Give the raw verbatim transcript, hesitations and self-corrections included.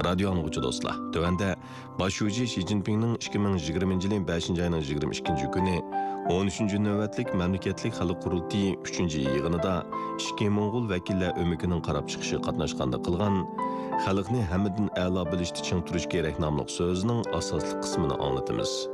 Radio anlıqçı dostlar. Tövəndə başçı Xi Jinpingning ikki ming yigirmanchi yilning beshinchi ayının yigirma ikkinchi kuni o'n uchinchi navbatlik mamlakatlik xalq qurultiyi uchinchi yig'inida ikki Mo'ng'ul vakillar o'mikining qarab chiqishi qatnashganda qilgan xalqni hammadan a'lo bilishda ching turish kerak nomli so'zining asosli qismini anglatamiz.